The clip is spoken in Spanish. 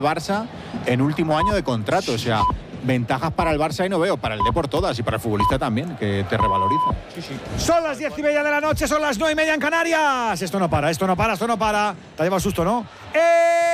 Barça en último año de contrato, o sea, ventajas para el Barça y no veo, para el Depor todas y para el futbolista también, que te revaloriza. Sí. Son las 10:30 de la noche, son las 9:30 en Canarias. Esto no para. Te ha llevado susto, ¿no?